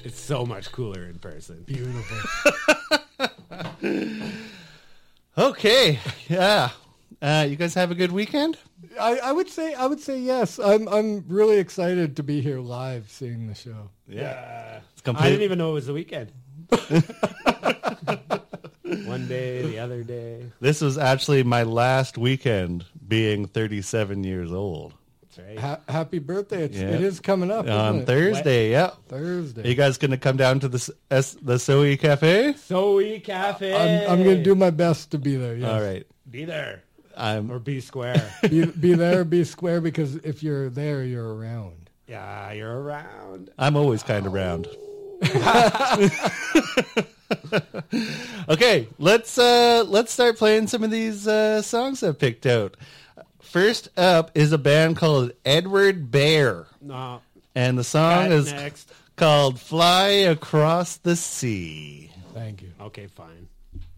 It's so much cooler in person. Beautiful. Okay, yeah. You guys have a good weekend? I would say yes. I'm really excited to be here live seeing the show. Yeah. It's I didn't even know it was the weekend. One day, the other day. This was actually my last weekend being 37 years old. That's right. Happy birthday. It Yeah. is coming up, On isn't it? Thursday, yeah. Thursday. Are you guys going to come down to the Soe Cafe? Soe Cafe. I'm going to do my best to be there. Yes. All right. Be there. I'm Or be square. Be there, be square, because if you're there, you're around. Yeah, you're around. I'm always kind of round. Okay, let's start playing some of these songs I've picked out. First up is a band called Edward Bear, No. and the song is Next. called "Fly Across the Sea." Thank you. Okay, fine.